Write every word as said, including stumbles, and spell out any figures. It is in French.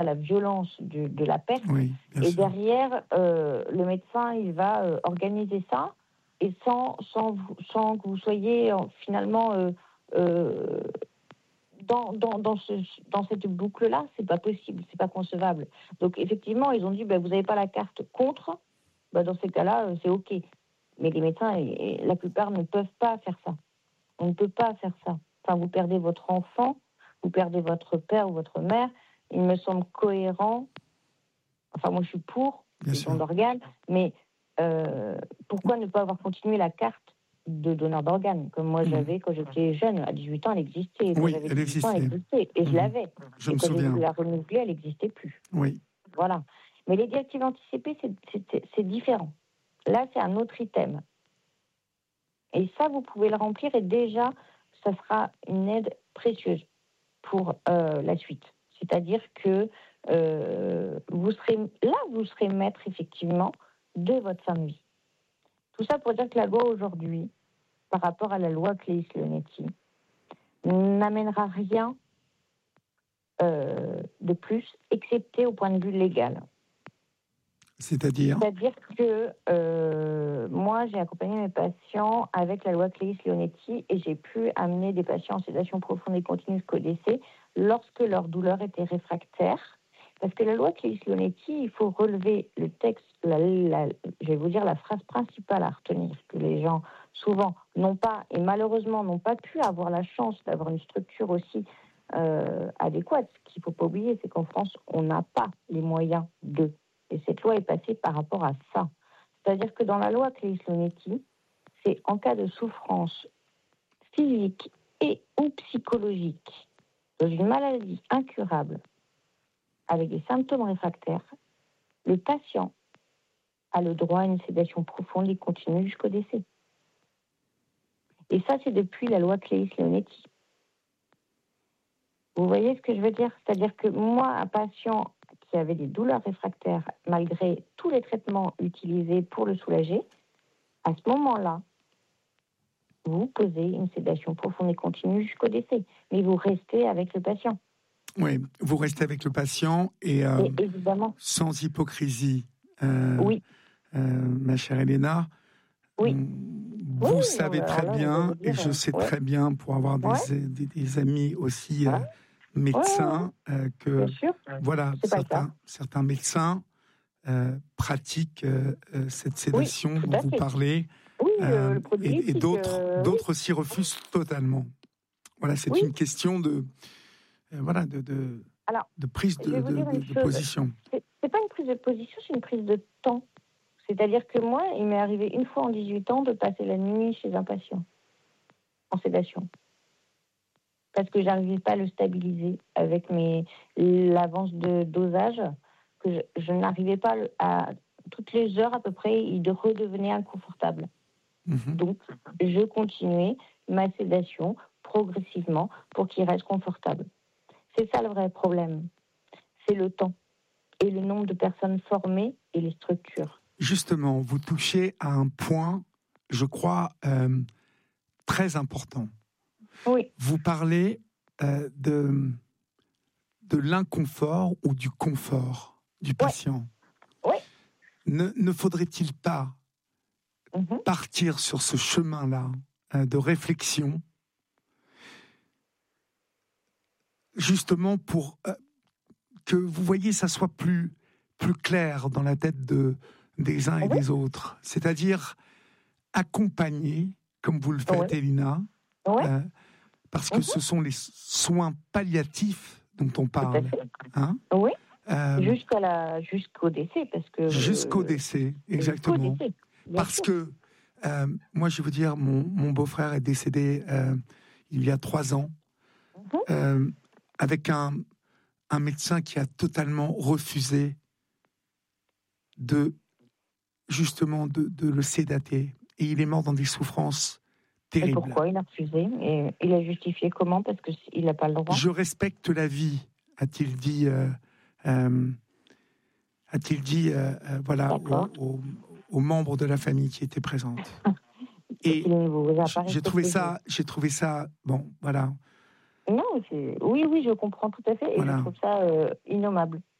la violence de, de la perte. Oui, bien et sûr. derrière, euh, le médecin, il va euh, organiser ça, et sans, sans, vous, sans que vous soyez euh, finalement euh, euh, dans, dans, dans, ce, dans cette boucle-là, c'est pas possible, c'est pas concevable. Donc effectivement, ils ont dit, bah, vous n'avez pas la carte contre, bah, dans ces cas-là, euh, c'est OK. Mais les médecins, et, et la plupart ne peuvent pas faire ça. On ne peut pas faire ça. Enfin, vous perdez votre enfant, vous perdez votre père ou votre mère. Il me semble cohérent. Enfin, moi, je suis pour Bien les sûr. dons d'organes, mais euh, pourquoi ne pas avoir continué la carte de donneur d'organes, comme moi Mmh. j'avais quand j'étais jeune, à dix-huit ans, elle existait. Quand Oui, j'avais elle dix-huit ans, elle existait. existait, et je Mmh. l'avais. Je et me quand j'ai souviens. voulu la renouveler, elle n'existait plus. Oui. Voilà. Mais les directives anticipées, c'est, c'est, c'est différent. Là, c'est un autre item. Et ça, vous pouvez le remplir, et déjà, ça sera une aide précieuse pour euh, la suite. C'est-à-dire que euh, vous serez, là, vous serez maître, effectivement, de votre fin de vie. Tout ça pour dire que la loi aujourd'hui, par rapport à la loi Claeys-Leonetti, n'amènera rien euh, de plus, excepté au point de vue légal. C'est-à-dire C'est-à-dire que euh, moi, j'ai accompagné mes patients avec la loi Claeys-Leonetti, et j'ai pu amener des patients en sédation profonde et continue jusqu'au décès lorsque leur douleur était réfractaire. Parce que la loi Claeys-Leonetti, il faut relever le texte, la, la, je vais vous dire la phrase principale à retenir, que les gens souvent n'ont pas, et malheureusement n'ont pas pu avoir la chance d'avoir une structure aussi euh, adéquate. Ce qu'il ne faut pas oublier, c'est qu'en France, on n'a pas les moyens de. Et cette loi est passée par rapport à ça. C'est-à-dire que dans la loi Claeys-Leonetti, c'est en cas de souffrance physique et ou psychologique dans une maladie incurable avec des symptômes réfractaires, le patient a le droit à une sédation profonde et continue jusqu'au décès. Et ça, c'est depuis la loi Claeys-Leonetti. Vous voyez ce que je veux dire ? C'est-à-dire que moi, un patient qui avait des douleurs réfractaires, malgré tous les traitements utilisés pour le soulager, à ce moment-là, vous posez une sédation profonde et continue jusqu'au décès. Mais vous restez avec le patient. Oui, vous restez avec le patient et, euh, et évidemment, sans hypocrisie. Euh, oui. Euh, ma chère Elena, oui. vous oui, savez non, très là, bien, dire, et je sais ouais. très bien, pour avoir des, ouais. des, des amis aussi ouais. euh, médecins, ouais, ouais. Euh, que sûr. voilà, C'est certains, certains médecins euh, pratiquent euh, cette sédation oui, dont vous parlez, oui, euh, le produit et, et d'autres, euh, d'autres oui. aussi refusent totalement. Voilà, c'est oui. une question de, euh, voilà, de, de, Alors, de prise de, de, de, de position. C'est, c'est pas une prise de position, c'est une prise de temps. C'est-à-dire que moi, il m'est arrivé une fois en dix-huit ans de passer la nuit chez un patient, en sédation. Parce que je n'arrivais pas à le stabiliser avec mes, l'avance de dosage, que je, je n'arrivais pas à... Toutes les heures à peu près, il redevenait inconfortable. Mmh. Donc, je continuais ma sédation progressivement pour qu'il reste confortable. C'est ça le vrai problème. C'est le temps et le nombre de personnes formées et les structures. Justement, vous touchez à un point, je crois, euh, très important. Oui. Vous parlez euh, de, de l'inconfort ou du confort du patient. Oui. Ne, ne faudrait-il pas mmh. partir sur ce chemin-là euh, de réflexion, justement pour euh, que, vous voyez, ça soit plus, plus clair dans la tête de, des uns et oui. des autres, c'est-à-dire accompagner, comme vous le faites, oui. Elina, oui. euh, parce que mmh. ce sont les soins palliatifs dont on parle. Hein oui, euh, Jusqu'à la, jusqu'au décès, parce que... Jusqu'au décédé, exactement. Jusqu'au décès, parce sûr. que, euh, moi, je vais vous dire, mon, mon beau-frère est décédé euh, il y a trois ans, mmh. euh, avec un, un médecin qui a totalement refusé de, justement, de, de le sédater. Et il est mort dans des souffrances terribles. Et pourquoi il a refusé ? Et il a justifié comment ? Parce qu'il n'a pas le droit. Je respecte la vie, a-t-il dit, euh, euh, a-t-il dit, euh, euh, voilà, aux, aux, aux membres de la famille qui étaient présentes. Et j'ai trouvé ça, j'ai trouvé ça, bon, voilà. Non, c'est... oui, oui, je comprends tout à fait et voilà. Je trouve ça euh, innommable.